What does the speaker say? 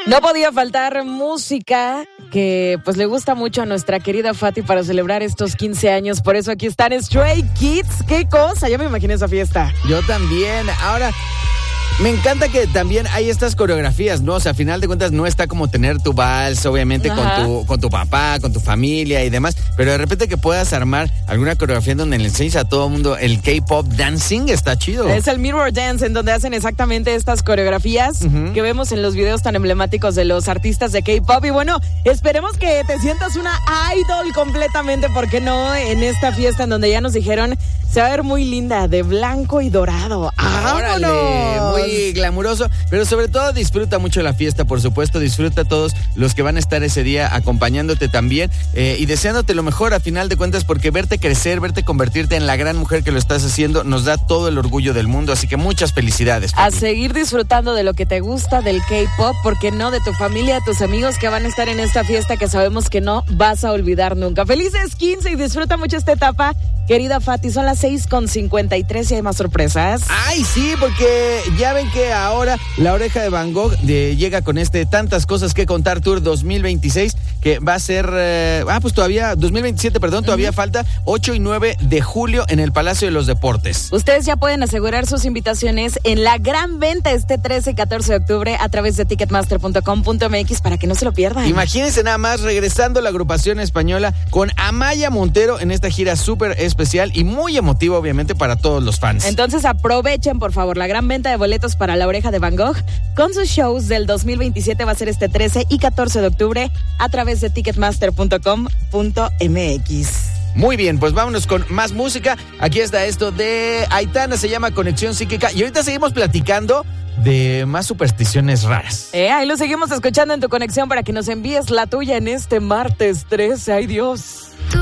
No podía faltar música que pues le gusta mucho a nuestra querida Fati para celebrar estos 15 años. Por eso aquí están Stray Kids. ¿Qué cosa? Ya me imaginé esa fiesta. Yo también. Ahora, me encanta que también hay estas coreografías, ¿no? O sea, a final de cuentas no está como tener tu vals, obviamente, con tu papá, con tu familia y demás, pero de repente que puedas armar alguna coreografía en donde le enseñes a todo el mundo el K-pop dancing, está chido. Es el Mirror Dance, en donde hacen exactamente estas coreografías que vemos en los videos tan emblemáticos de los artistas de K-pop. Y bueno, esperemos que te sientas una idol completamente, ¿por qué no? En esta fiesta en donde ya nos dijeron se va a ver muy linda, de blanco y dorado. ¡Órale! Muy glamuroso, pero sobre todo disfruta mucho la fiesta, por supuesto, disfruta a todos los que van a estar ese día acompañándote también y deseándote lo mejor a final de cuentas, porque verte crecer, verte convertirte en la gran mujer que lo estás haciendo, nos da todo el orgullo del mundo, así que muchas felicidades. A seguir disfrutando de lo que te gusta, del K-pop, porque no, de tu familia, de tus amigos que van a estar en esta fiesta que sabemos que no vas a olvidar nunca. Felices 15 y disfruta mucho esta etapa, querida Fati. Son las 6:53 y hay más sorpresas. Ay, sí, porque ya ven que ahora La Oreja de Van Gogh llega con Tantas Cosas que Contar Tour 2026, que va a ser, pues todavía, 2027, perdón, todavía falta 8 y 9 de julio en el Palacio de los Deportes. Ustedes ya pueden asegurar sus invitaciones en la gran venta este 13 y 14 de octubre a través de ticketmaster.com.mx para que no se lo pierdan. Imagínense nada más, regresando la agrupación española con Amaya Montero en esta gira súper especial y muy emotiva, obviamente, para todos los fans. Entonces aprovechen, por favor, la gran venta de boletos para La Oreja de Van Gogh con sus shows del 2027. Va a ser este 13 y 14 de octubre a través de ticketmaster.com.mx. Muy bien, pues vámonos con más música. Aquí está esto de Aitana, se llama Conexión Psíquica. Y ahorita seguimos platicando de más supersticiones raras. Ahí lo seguimos escuchando en tu conexión para que nos envíes la tuya en este martes 13. ¡Ay, Dios! Tú